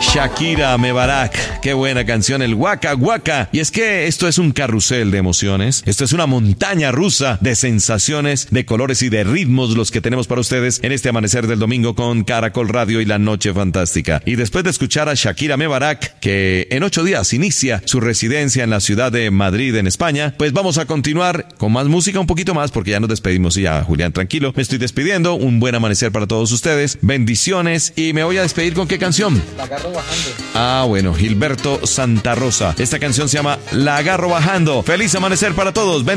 Shakira Mebarak, qué buena canción, el Waka Waka. Y es que esto es un carrusel de emociones, esto es una montaña rusa de sensaciones, de colores y de ritmos los que tenemos para ustedes en este amanecer del domingo con Caracol Radio y La Noche Fantástica. Y después de escuchar a Shakira Mebarak, que en 8 días inicia su residencia en la ciudad de Madrid, en España, pues vamos a continuar con más música, un poquito más, porque ya nos despedimos. Y ya, Julián, tranquilo, me estoy despidiendo, un buen amanecer para todos ustedes, bendiciones, y me voy a despedir con ¿qué canción? La agarro bajando. Ah, bueno, Gilberto Santa Rosa. Esta canción se llama La agarro bajando. Feliz amanecer para todos.